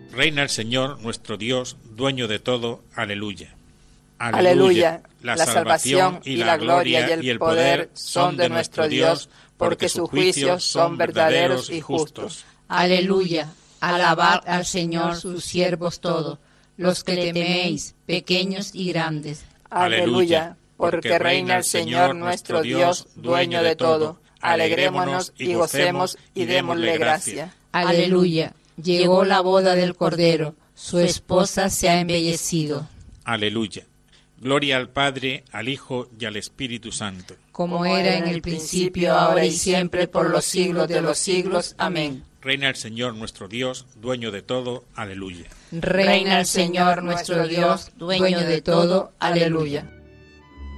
Reina el Señor, nuestro Dios, dueño de todo. Aleluya. Aleluya. La salvación y la gloria y el poder son de nuestro Dios, porque sus juicios son verdaderos y justos. Aleluya. Alabad al Señor sus siervos todos, los que teméis, pequeños y grandes. Aleluya. Porque reina el Señor nuestro Dios, dueño de todo. Alegrémonos y gocemos y démosle gracia. Aleluya. Llegó la boda del Cordero, su esposa se ha embellecido. Aleluya. Gloria al Padre, al Hijo y al Espíritu Santo. Como era en el principio, ahora y siempre, por los siglos de los siglos. Amén. Reina el Señor nuestro Dios, dueño de todo. Aleluya. Reina el Señor nuestro Dios, dueño de todo. Aleluya.